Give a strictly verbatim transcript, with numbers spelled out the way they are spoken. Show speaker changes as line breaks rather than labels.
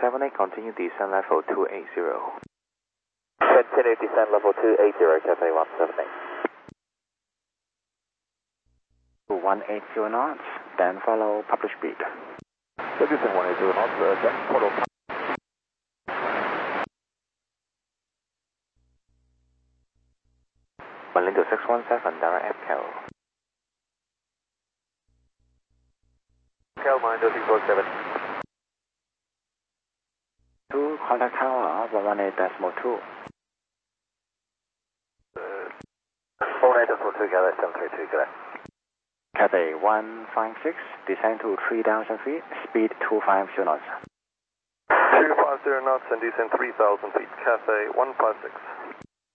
seven eight, continue descent level two eighty.
Continue descent level two eighty, Cathay one seven eight.
one eighty knots, then follow published speed.
Descent one eighty knots, uh, then follow.
Berlin to six one seven, direct F Cal.
Cal nine two four seven.
To contact tower one one eight decimal two.
four eight decimal two, Cathay seven three two, Cathay.
Cathay one five six, descend to three thousand feet, speed two fifty knots.
two fifty knots and descend three thousand feet, Cathay one five six.